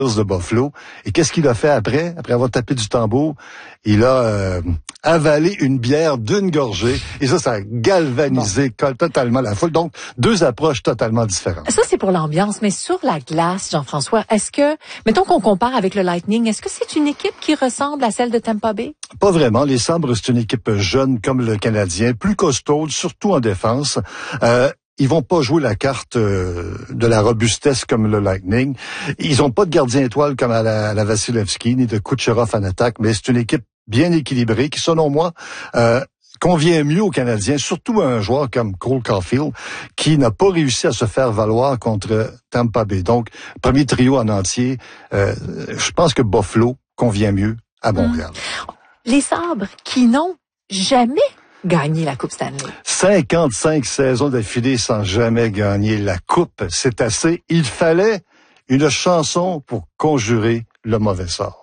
de Buffalo. Et qu'est-ce qu'il a fait après avoir tapé du tambour? Il a avalé une bière d'une gorgée. Et ça a galvanisé totalement la foule. Donc, deux approches totalement différentes. Ça, c'est pour l'ambiance. Mais sur la glace, Jean-François, est-ce que, mettons qu'on compare avec le Lightning, est-ce que c'est une équipe qui ressemble à celle de Tampa Bay? Pas vraiment. Les Sabres, c'est une équipe jeune comme le Canadien, plus costaude, surtout en défense. Ils vont pas jouer la carte de la robustesse comme le Lightning. Ils ont pas de gardien étoile comme à la Vasilevski, ni de Kucherov en attaque, mais c'est une équipe bien équilibrée qui, selon moi, convient mieux aux Canadiens, surtout à un joueur comme Cole Caulfield, qui n'a pas réussi à se faire valoir contre Tampa Bay. Donc, premier trio en entier, je pense que Buffalo convient mieux à Montréal. Les Sabres qui n'ont jamais gagné la Coupe Stanley. 55 saisons d'affilée sans jamais gagner la Coupe, c'est assez. Il fallait une chanson pour conjurer le mauvais sort.